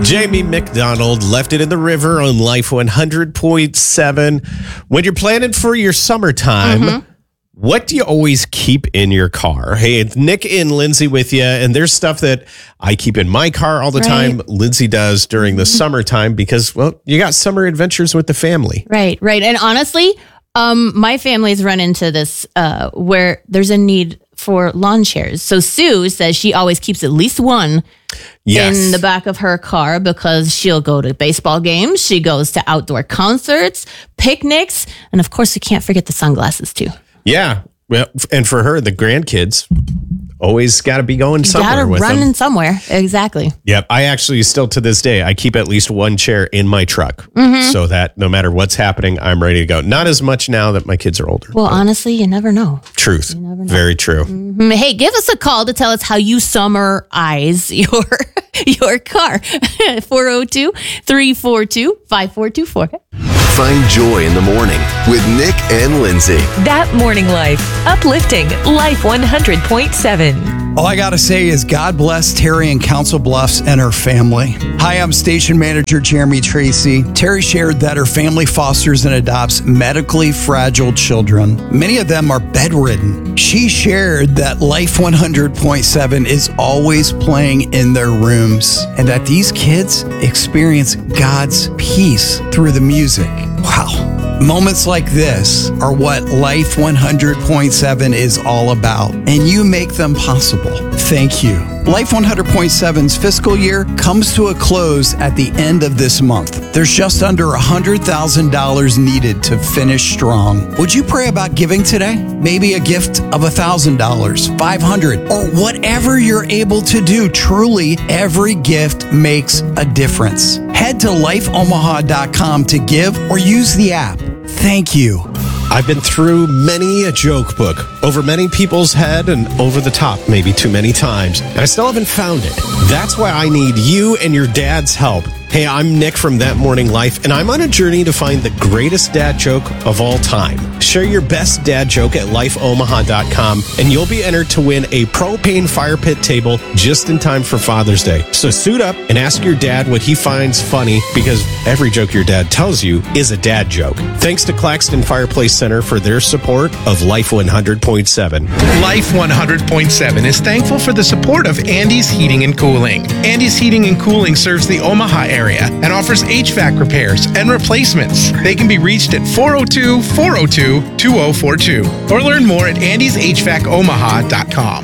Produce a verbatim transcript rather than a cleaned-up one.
Jamie McDonald left it in the river on Life one hundred point seven. When you're planning for your summertime, mm-hmm. what do you always keep in your car? Hey, it's Nick and Lindsay with you, and there's stuff that I keep in my car all the right. time. Lindsay does during the mm-hmm. summertime because, well, you got summer adventures with the family. Right, right. And honestly, um, my family's run into this uh, where there's a need for lawn chairs. So Sue says she always keeps at least one yes. in the back of her car because she'll go to baseball games. She goes to outdoor concerts, picnics, and of course, we can't forget the sunglasses too. Yeah. Well, and for her, the grandkids always got to be going you somewhere gotta with run them. in somewhere. Exactly. Yep. I actually still to this day, I keep at least one chair in my truck mm-hmm. so that no matter what's happening, I'm ready to go. Not as much now that my kids are older. Well, honestly, you never know. Truth. You never know. Very true. Mm-hmm. Hey, give us a call to tell us how you summerize your your car. four oh two, three four two, five four two four. Find joy in the morning with Nick and Lindsay. That Morning Life. Uplifting Life one hundred point seven. All I got to say is God bless Terry in Council Bluffs and her family. Hi, I'm station manager Jeremy Tracy. Terry shared that her family fosters and adopts medically fragile children. Many of them are bedridden. She shared that Life one hundred point seven is always playing in their rooms and that these kids experience God's peace through the music. Wow. Moments like this are what Life one hundred point seven is all about, and you make them possible. Thank you. Life one hundred point seven's fiscal year comes to a close at the end of this month. There's just under one hundred thousand dollars needed to finish strong. Would you pray about giving today? Maybe a gift of one thousand dollars, five hundred dollars, or whatever you're able to do. Truly, every gift makes a difference. Head to life omaha dot com to give or use the app. Thank you. I've been through many a joke book, over many people's head and over the top maybe too many times, and I still haven't found it. That's why I need you and your dad's help. Hey, I'm Nick from That Morning Life, and I'm on a journey to find the greatest dad joke of all time. Share your best dad joke at life omaha dot com, and you'll be entered to win a propane fire pit table just in time for Father's Day. So suit up and ask your dad what he finds funny, because every joke your dad tells you is a dad joke. Thanks to Claxton Fireplace Center for their support of Life one hundred point seven. Life one hundred point seven is thankful for the support of Andy's Heating and Cooling. Andy's Heating and Cooling serves the Omaha area and offers H V A C repairs and replacements. They can be reached at four oh two, four oh two, two oh four two or learn more at andys h vac omaha dot com.